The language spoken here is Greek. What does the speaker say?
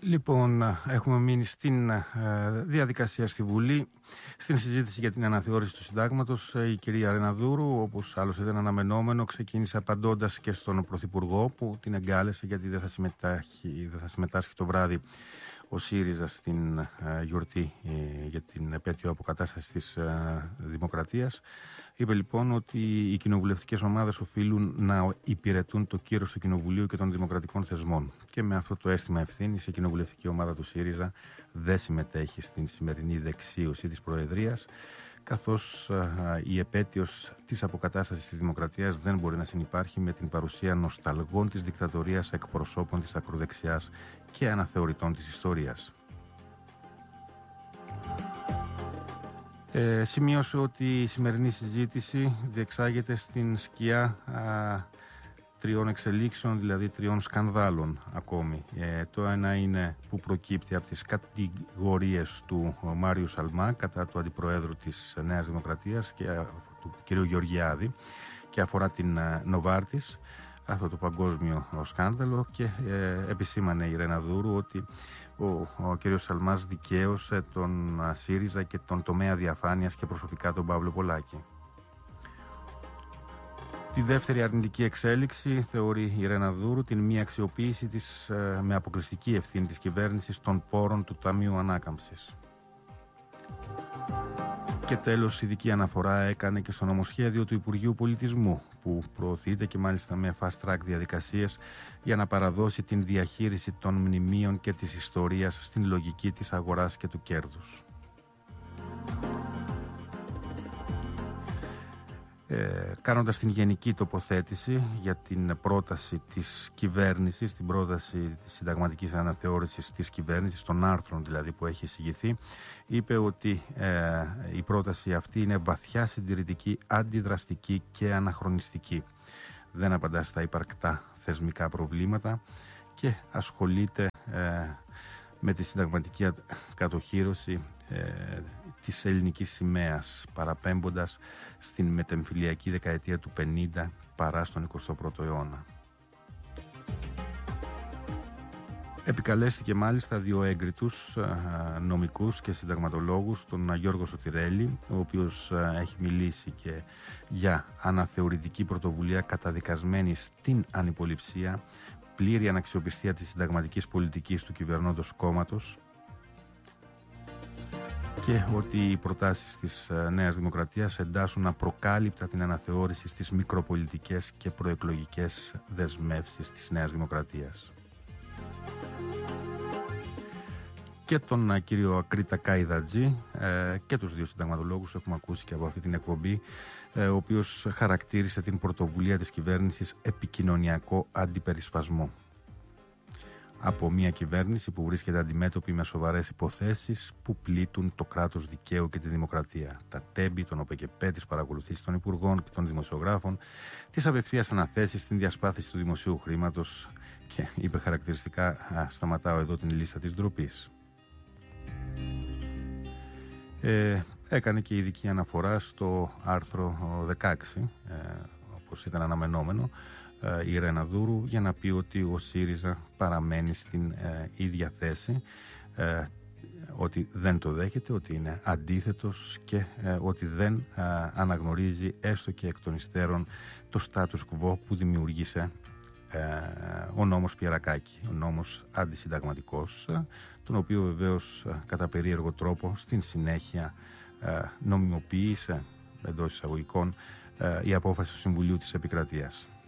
Λοιπόν, έχουμε μείνει στην διαδικασία στη Βουλή, στην συζήτηση για την αναθεώρηση του συντάγματος. Η κυρία Ρεναδούρου, όπως άλλωστε ήταν αναμενόμενο, ξεκίνησε απαντώντας και στον Πρωθυπουργό που την εγκάλεσε γιατί δεν θα συμμετάσχει το βράδυ ο ΣΥΡΙΖΑ στην γιορτή για την επέτειο αποκατάσταση της Δημοκρατίας. Είπε λοιπόν ότι οι κοινοβουλευτικές ομάδες οφείλουν να υπηρετούν το κύρος του Κοινοβουλίου και των δημοκρατικών θεσμών. Και με αυτό το αίσθημα ευθύνης, η κοινοβουλευτική ομάδα του ΣΥΡΙΖΑ δεν συμμετέχει στην σημερινή δεξίωση της Προεδρίας, καθώς η επέτειος της αποκατάστασης της Δημοκρατίας δεν μπορεί να συνυπάρχει με την παρουσία νοσταλγών της δικτατορίας, εκπροσώπων της ακροδεξιάς και αναθεωρητών της ιστορίας. Σημείωσε ότι η σημερινή συζήτηση διεξάγεται στην σκιά τριών εξελίξεων, δηλαδή τριών σκανδάλων ακόμη. Το ένα είναι που προκύπτει από τις κατηγορίες του Μάριου Σαλμά κατά του Αντιπροέδρου της Νέας Δημοκρατίας και του κ. Γεωργιάδη και αφορά την Νοβάρτις, αυτό το παγκόσμιο σκάνδαλο, και επισήμανε η Ρεναδούρου ότι ο κ. Σαλμάς δικαίωσε τον ΣΥΡΙΖΑ και τον τομέα διαφάνειας και προσωπικά τον Παύλο Πολάκη. Τη δεύτερη αρνητική εξέλιξη θεωρεί η Ρεναδούρου την μη αξιοποίηση της με αποκλειστική ευθύνη της κυβέρνησης των πόρων του Ταμείου Ανάκαμψης. Και τέλος, ειδική αναφορά έκανε και στο νομοσχέδιο του Υπουργείου Πολιτισμού, που προωθείται και μάλιστα με fast track διαδικασίες για να παραδώσει την διαχείριση των μνημείων και της ιστορίας στην λογική της αγοράς και του κέρδους. Κάνοντας την γενική τοποθέτηση για την πρόταση της κυβέρνησης, την πρόταση της συνταγματικής αναθεώρησης της κυβέρνησης, των άρθρων δηλαδή που έχει εισηγηθεί, είπε ότι η πρόταση αυτή είναι βαθιά συντηρητική, αντιδραστική και αναχρονιστική. Δεν απαντά στα υπαρκτά θεσμικά προβλήματα και ασχολείται με τη συνταγματική κατοχύρωση της ελληνικής σημαίας, παραπέμποντας στην μετεμφυλιακή δεκαετία του 50 παρά στον 21ο αιώνα. Επικαλέστηκε μάλιστα δύο έγκριτους νομικούς και συνταγματολόγους, τον Γιώργο Σωτηρέλη, ο οποίος έχει μιλήσει και για αναθεωρητική πρωτοβουλία καταδικασμένη στην ανυποληψία, πλήρη αναξιοπιστία της συνταγματικής πολιτικής του κυβερνώντος κόμματος, και ότι οι προτάσεις της Νέας Δημοκρατίας εντάσσουν απροκάλυπτα την αναθεώρηση στις μικροπολιτικές και προεκλογικές δεσμεύσεις της Νέας Δημοκρατίας. Και τον κύριο Ακρίτα Καϊδατζή και τους δύο συνταγματολόγους έχουμε ακούσει και από αυτή την εκπομπή, ο οποίος χαρακτήρισε την πρωτοβουλία της κυβέρνησης επικοινωνιακό αντιπερισπασμό. Από μια κυβέρνηση που βρίσκεται αντιμέτωπη με σοβαρές υποθέσεις που πλήττουν το κράτος δικαίου και τη δημοκρατία. Τα τέμπη, τον ΟΠΕΚΕΠΕ, τις παρακολουθήσεις των υπουργών και των δημοσιογράφων, τις απευθείας αναθέσεις στην διασπάθηση του δημοσίου χρήματος και είπε χαρακτηριστικά, σταματάω εδώ την λίστα της ντροπής. Έκανε και ειδική αναφορά στο άρθρο 16, όπως ήταν αναμενόμενο, η Ρεναδούρου, για να πει ότι ο ΣΥΡΙΖΑ παραμένει στην ίδια θέση, ότι δεν το δέχεται, ότι είναι αντίθετος και ότι δεν αναγνωρίζει έστω και εκ των υστέρων το status quo που δημιούργησε ο νόμος Πιερακάκη, ο νόμος αντισυνταγματικός, τον οποίο βεβαίως κατά περίεργο τρόπο στην συνέχεια νομιμοποίησε, εντός εισαγωγικών, η απόφαση του Συμβουλίου της Επικρατείας.